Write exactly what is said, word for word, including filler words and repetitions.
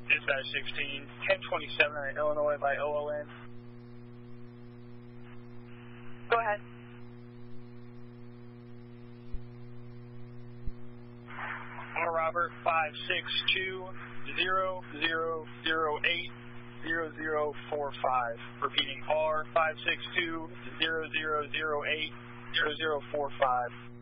Dispatch sixteen, ten twenty-seven at Illinois by O O N. Go ahead. Robert five six two zero zero zero eight zero zero four five. Repeating R five six two zero zero zero eight zero zero four five.